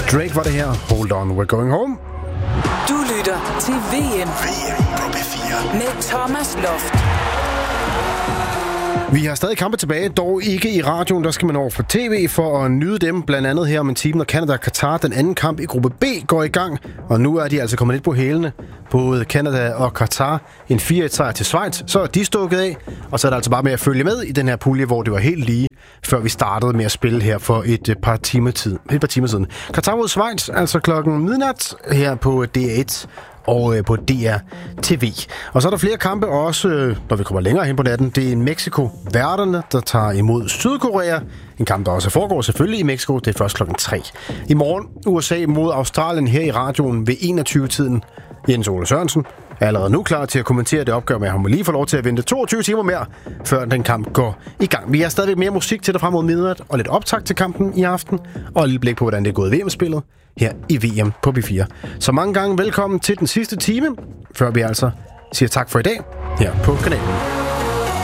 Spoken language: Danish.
Drake var det her. Hold on, we're going home. Du lytter til VM på P4 med Thomas Loft. Vi har stadig kampe tilbage, dog ikke i radioen. Der skal man over på tv for at nyde dem. Blandt andet her om en time, når Canada og Qatar, den anden kamp i gruppe B, går i gang. Og nu er de altså kommet lidt på hælene. Både Canada og Qatar. En 4-1-sejr til Schweiz, så er de stukket af. Og så er der altså bare med at følge med i den her pulje, hvor det var helt lige, før vi startede med at spille her for et par timer siden. Qatar mod Schweiz, altså klokken midnat her på DR1 og på DR TV. Og så er der flere kampe også, når vi kommer længere hen på natten. Det er Mexico værterne, der tager imod Sydkorea. En kamp, der også foregår selvfølgelig i Mexico. Det er først klokken 3. I morgen USA mod Australien her i radioen ved 21-tiden. Jens Ole Sørensen er allerede nu klar til at kommentere det opgør med, at han må lige få lov til at vente 22 timer mere, før den kamp går i gang. Vi har stadigvæk mere musik til dig frem mod midnat, og lidt optakt til kampen i aften, og et lille blik på, hvordan det er gået i VM-spillet her i VM på P4. Så mange gange velkommen til den sidste time, før vi altså siger tak for i dag her på kanalen.